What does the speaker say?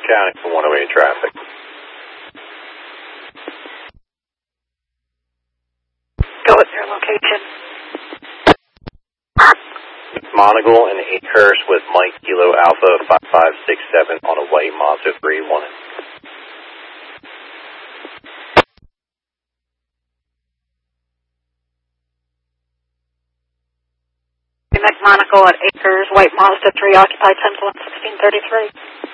County for 108 traffic. Go with your location. McMonagle and Acres with Mike Kilo Alpha 5567 on a white Mazda 3-1. McMonagle at Acres, white Mazda 3, occupied 10-1-1633.